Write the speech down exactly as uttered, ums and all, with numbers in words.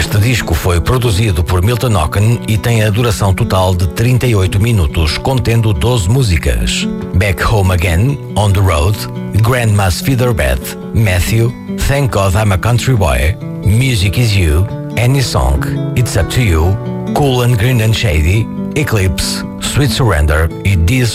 Este disco foi produzido por Milton Ocken e tem a duração total de trinta e oito minutos, contendo doze músicas. Back Home Again, On the Road, Grandma's Featherbed, Matthew, Thank God I'm a Country Boy, Music Is You, Any Song, It's Up to You, Cool and Green and Shady, Eclipse, Sweet Surrender e This